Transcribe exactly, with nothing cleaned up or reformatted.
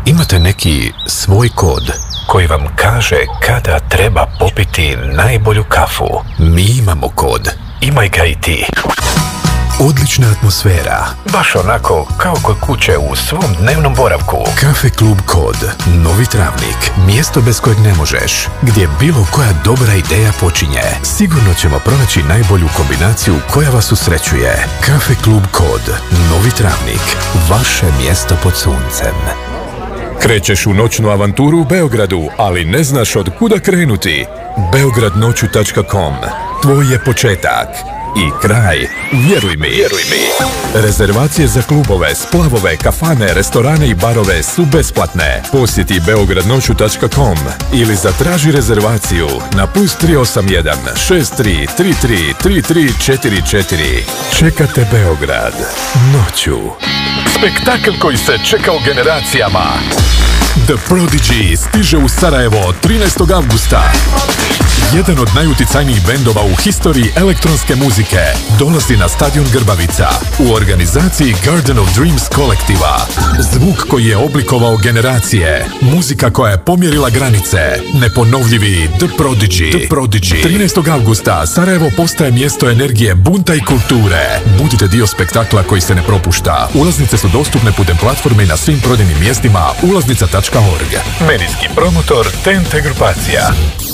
Imate neki svoj kod koji vam kaže kada treba popiti najbolju kafu. Mi imamo kod. Imaj ga i ti. Odlična atmosfera. Baš onako kao kod kuće u svom dnevnom boravku. Kafe Klub Kod. Novi Travnik. Mjesto bez kojeg ne možeš. Gdje bilo koja dobra ideja počinje. Sigurno ćemo pronaći najbolju kombinaciju koja vas usrećuje. Kafe Klub Kod. Novi Travnik. Vaše mjesto pod suncem. Krećeš u noćnu avanturu u Beogradu, ali ne znaš od kuda krenuti. beograd noću tačka com. Tvoj je početak i kraj, vjeruj mi. Vjeruj mi. Rezervacije za klubove, splavove, kafane, restorane i barove su besplatne. Posjeti beograd noću tačka com ili zatraži rezervaciju na plus tri osam jedan šest tri tri tri tri tri četiri četiri. Čekate Beograd noću. Spektakl koji se čekao generacijama. The Prodigy stiže u Sarajevo trinaestog avgusta. Jedan od najuticajnijih bendova u historiji elektronske muzike dolazi na stadion Grbavica u organizaciji Garden of Dreams kolektiva. Zvuk koji je oblikovao generacije, muzika koja je pomjerila granice, neponovljivi The Prodigy. The Prodigy. trinaestog avgusta Sarajevo postaje mjesto energije, bunta i kulture. Budite dio spektakla koji se ne propušta. Ulaznice su dostupne putem platforme i na svim prodajnim mjestima ulaznica tačka org. Medijski promotor T N T grupacija.